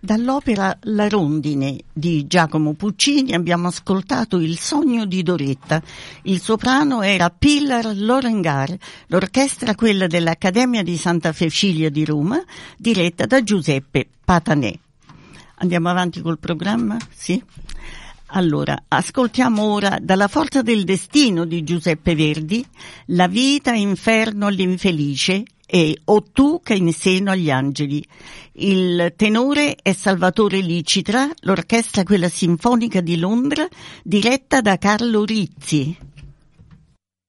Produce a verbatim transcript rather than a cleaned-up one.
Dall'opera La rondine di Giacomo Puccini abbiamo ascoltato Il sogno di Doretta. Il soprano era Pilar Lorengar, l'orchestra quella dell'Accademia di Santa Cecilia di Roma, diretta da Giuseppe Patanè. Andiamo avanti col programma? Sì? Allora, ascoltiamo ora Dalla forza del destino di Giuseppe Verdi, La vita inferno all'infelice e O tu che in seno agli angeli. Il tenore è Salvatore Licitra, l'orchestra quella sinfonica di Londra, diretta da Carlo Rizzi.